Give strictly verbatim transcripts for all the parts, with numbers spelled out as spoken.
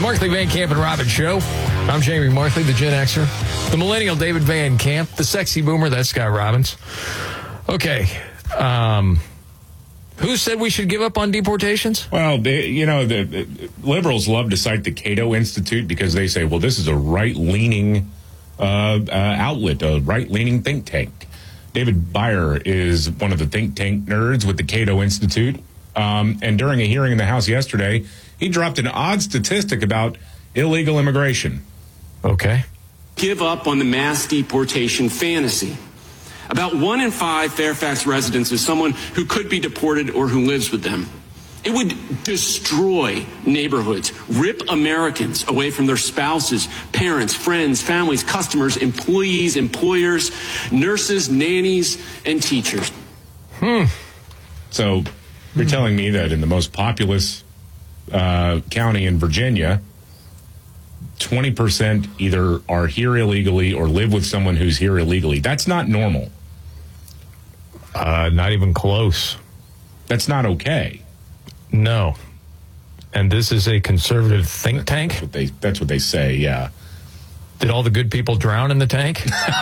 Markley, Van Camp, and Robbins Show. I'm Jamie Markley, the Gen Xer. The millennial David Van Camp. The sexy boomer, that's Scott Robbins. Okay. Um, who said we should give up on deportations? Well, they, you know, the, the liberals love to cite the Cato Institute because they say, well, this is a right-leaning uh, uh, outlet, a right-leaning think tank. David Byer is one of the think tank nerds with the Cato Institute. Um, and during a hearing in the House yesterday, he dropped an odd statistic about illegal immigration. Okay. Give up on the mass deportation fantasy. About one in five Fairfax residents is someone who could be deported or who lives with them. It would destroy neighborhoods, rip Americans away from their spouses, parents, friends, families, customers, employees, employers, nurses, nannies, and teachers. Hmm. So you're telling me that in the most populous uh, county in Virginia, twenty percent either are here illegally or live with someone who's here illegally. That's not normal. Uh, not even close. That's not okay. No. And this is a conservative think tank? That's what they, that's what they say, yeah. Did all the good people drown in the tank?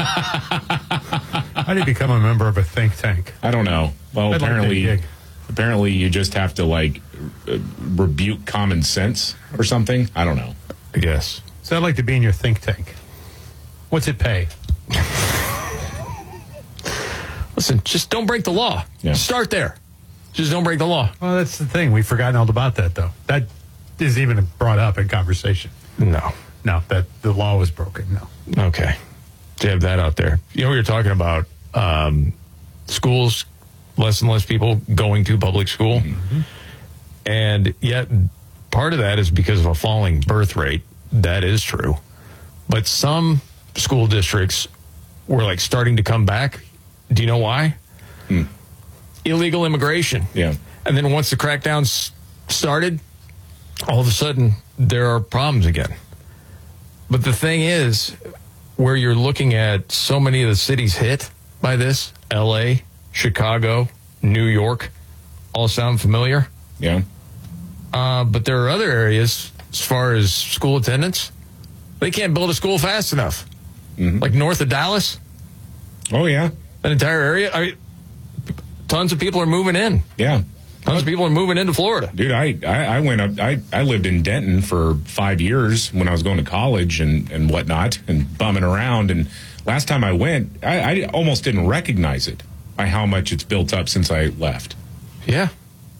How do you become a member of a think tank? I don't know. Well, I'd apparently, like apparently you just have to, like, uh, rebuke common sense or something. I don't know. I guess. So I'd like to be in your think tank. What's it pay? Listen, just don't break the law. Yeah. Start there. Just don't break the law. Well, that's the thing. We've forgotten all about that, though. That isn't even brought up in conversation. No. No, that the law was broken. No. Okay. To have that out there. You know, we were talking about um, schools, less and less people going to public school. Mm-hmm. And yet, part of that is because of a falling birth rate. That is true. But some school districts were like starting to come back. Do you know why? Hmm. Illegal immigration. Yeah. And then once the crackdown s- started, all of a sudden there are problems again. But the thing is, where you're looking at so many of the cities hit by this, L A, Chicago, New York, all sound familiar? Yeah. Uh, but there are other areas, as far as school attendance, they can't build a school fast enough. Mm-hmm. Like north of Dallas. Oh, yeah. That entire area. I mean, tons of people are moving in. Yeah. Tons of people are moving into Florida. Dude, I, I, I went up, I, I lived in Denton for five years when I was going to college and, and whatnot and bumming around. And last time I went, I, I almost didn't recognize it by how much it's built up since I left. Yeah.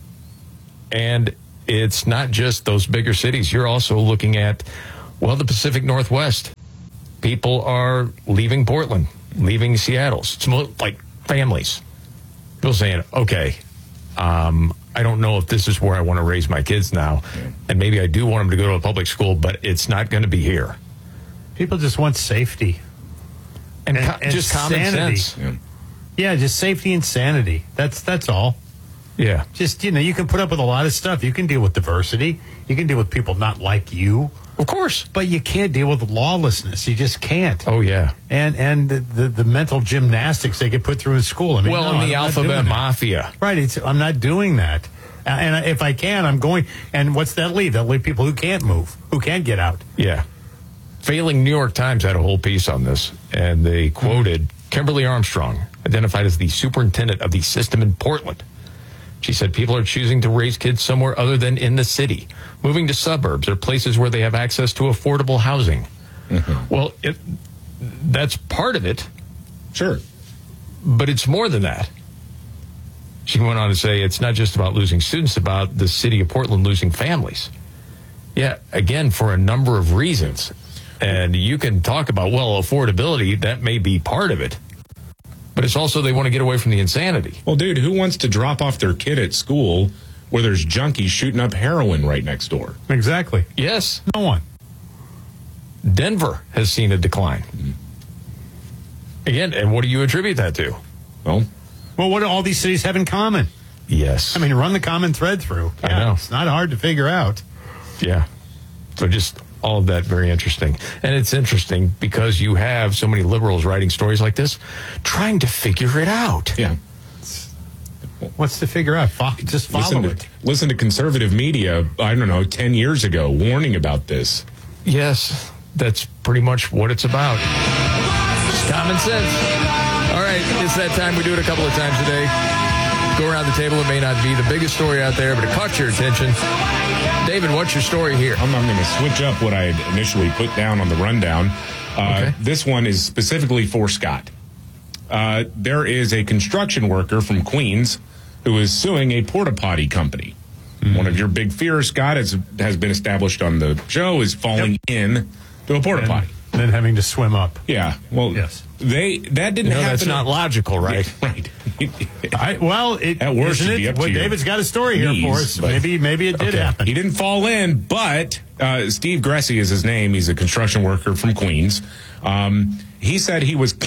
And it's not just those bigger cities. You're also looking at, well, the Pacific Northwest. People are leaving Portland, leaving Seattle. It's more like families. People saying, okay, um, I don't know if this is where I want to raise my kids now. Yeah. And maybe I do want them to go to a public school, but it's not going to be here. People just want safety. And, and, co- and just common sanity. sense. Yeah. yeah, just safety and sanity. That's that's all. Yeah. Just, you know, you can put up with a lot of stuff. You can deal with diversity. You can deal with people not like you. Of course. But you can't deal with lawlessness. You just can't. Oh, yeah. And and the, the, the mental gymnastics they get put through in school. I mean, well, no, in the I'm alphabet mafia. Right. It's, I'm not doing that. Uh, and if I can, I'm going. And what's that leave? That leave people who can't move, who can't get out. Yeah. Failing New York Times had a whole piece on this, and they quoted mm-hmm. Kimberly Armstrong, identified as the superintendent of the system in Portland. She said people are choosing to raise kids somewhere other than in the city, moving to suburbs or places where they have access to affordable housing. Mm-hmm. Well, it, that's part of it. Sure. But it's more than that. She went on to say it's not just about losing students, it's about the city of Portland losing families. Yeah, again, for a number of reasons. And you can talk about, well, affordability, that may be part of it. But it's also they want to get away from the insanity. Well, dude, who wants to drop off their kid at school where there's junkies shooting up heroin right next door? Exactly. Yes. No one. Denver has seen a decline. Mm-hmm. Again, and what do you attribute that to? Well, well, what do all these cities have in common? Yes. I mean, run the common thread through. I yeah, know. It's not hard to figure out. Yeah. So just all of that very interesting. And it's interesting because you have so many liberals writing stories like this, trying to figure it out. Yeah. What's to figure out? Fo- Just follow Listen to, it. listen to conservative media, I don't know, ten years ago, warning about this. Yes, that's pretty much what it's about. It's common sense. All right, it's that time. We do it a couple of times a day. Go around the table. It may not be the biggest story out there, but it caught your attention. David, what's your story here? I'm, I'm going to switch up what I had initially put down on the rundown. Uh, Okay. This one is specifically for Scott. Uh, there is a construction worker from Queens who is suing a porta potty company. Mm-hmm. One of your big fears, Scott, has, has been established on the show, is falling Yep. in to a porta And potty. then having to swim up. Yeah. Well, Yes. they that didn't No, happen. that's not logical, right? Right. I, well, it, At worst, isn't it'd be it? up to Well, your David's got a story here knees, for us. but- Maybe, maybe it did Okay. happen. He didn't fall in, but uh, Steve Gressy is his name. He's a construction worker from Queens. Um, he said he was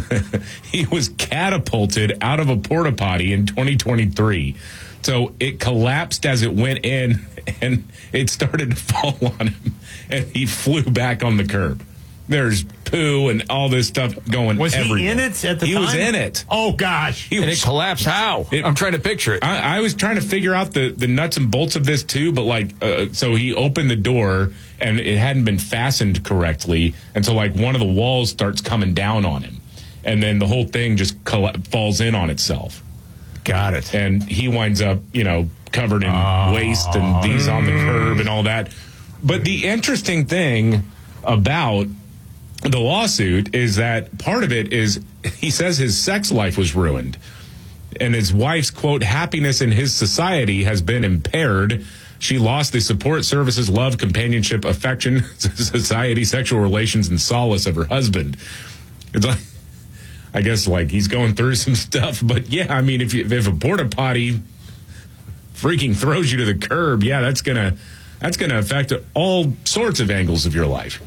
he was catapulted out of a porta potty in twenty twenty-three. So it collapsed as it went in, and it started to fall on him, and he flew back on the curb. There's poo and all this stuff going. Was everywhere. he in it at the he time? He was in it. Oh, gosh. He And was it collapsed how? It- I'm trying to picture it. I, I was trying to figure out the, the nuts and bolts of this too, but like, uh, so he opened the door and it hadn't been fastened correctly, and so like one of the walls starts coming down on him, and then the whole thing just coll- falls in on itself, Got it. and he winds up, you know, covered in waste and these on the curb and all that. But the interesting thing about the lawsuit is that part of it is he says his sex life was ruined, and his wife's, quote, happiness in his society has been impaired. She lost the support services, love, companionship, affection, society, sexual relations, and solace of her husband. It's like, I guess, like he's going through some stuff. But yeah, I mean, if you, if a porta potty freaking throws you to the curb, yeah, that's gonna that's gonna affect all sorts of angles of your life.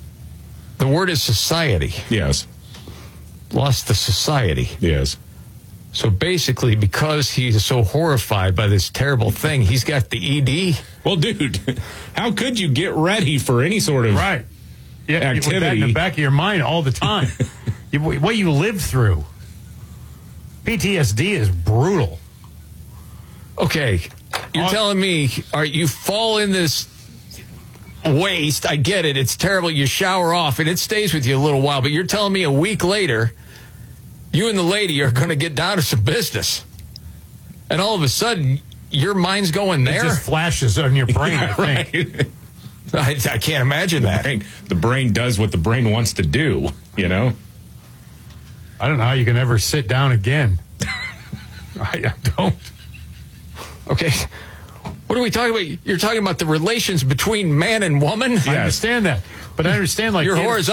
The word is society. Yes, Lost the society. yes. So basically, because he's so horrified by this terrible thing, he's got the E D. Well, dude, how could you get ready for any sort of Right. Yeah, you- with that in activity? the back of your mind all the time. you, what you lived through. P T S D is brutal. Okay, you're Uh, telling me, all right, you fall in this waste. I get it. It's terrible. You shower off, and it stays with you a little while. But you're telling me a week later, you and the lady are going to get down to some business. And all of a sudden, your mind's going It there? just flashes on your brain, I think. Right. I, I can't imagine that. Brain- the brain does what the brain wants to do, you know? I don't know how you can ever sit down again. I, I don't. Okay. What are we talking about? You're talking about the relations between man and woman? I understand that. But I understand, like, You're kids- horizontal.